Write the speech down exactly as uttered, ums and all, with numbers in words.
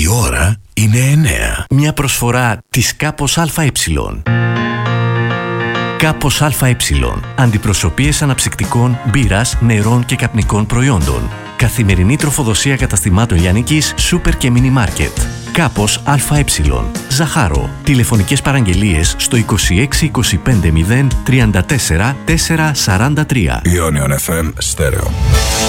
ώρα είναι εννέα. Μια προσφορά της Κάπος ΑΕ. Κάπος ΑΕ. Αντιπροσωπείες αναψυκτικών, μπύρας, νερών και καπνικών προϊόντων. Καθημερινή τροφοδοσία καταστημάτων λιανικής, σούπερ και μίνι μάρκετ. Κάπος ΑΕ. Ζαχάρο. Τηλεφωνικές παραγγελίες στο είκοσι έξι είκοσι πέντε μηδέν τριάντα τέσσερα τετρακόσια σαράντα τρία. Ionion εφ εμ Stereo.